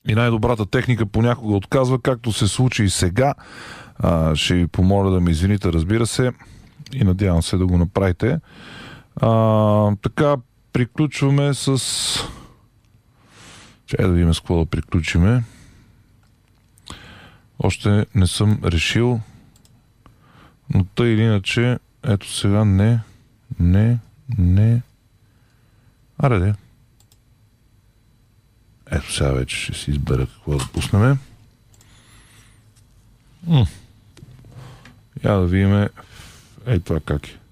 И най-добрата техника понякога отказва, както се случи и сега. Ще ви помоля да ме извините, разбира се, и надявам се да го направите. Така, приключваме с... Чакай да видим с какво да приключиме. Още не съм решил, но тъй или иначе, ето сега не. Аре де. Ето сега вече ще си избера какво да пуснем. Я да видим ей това как е.